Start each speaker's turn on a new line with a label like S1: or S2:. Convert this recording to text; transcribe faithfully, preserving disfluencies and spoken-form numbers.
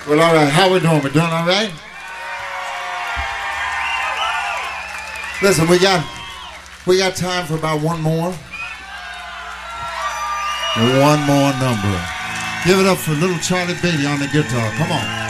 S1: Well, all right. How we doing? We doing all right? Listen, we got we got time for about one more. One more number. Give it up for little Charlie Beatty on the guitar. Come on.